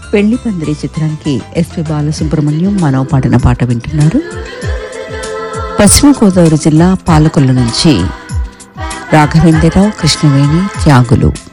పెళ్లి పందిరి చిత్రానికి ఎస్పి బాలసుబ్రహ్మణ్యం మనో పాడిన పాట వింటున్నారు. పశ్చిమ గోదావరి జిల్లా పాలకొల్లు నుంచి రాఘవేంద్రరావు, కృష్ణవేణి, త్యాగులు